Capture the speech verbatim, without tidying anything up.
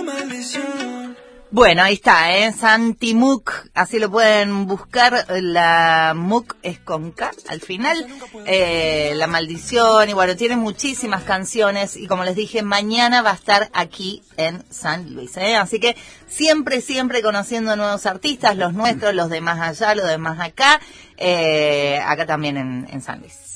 Bueno, ahí está, ¿eh? Santi Mook, así lo pueden buscar. La Mook es con K al final. Eh, La Maldición, y bueno, tiene muchísimas canciones. Y como les dije, mañana va a estar aquí en San Luis, ¿eh? Así que siempre, siempre conociendo nuevos artistas, los nuestros, los de más allá, los de más acá. Eh, acá también en, en San Luis.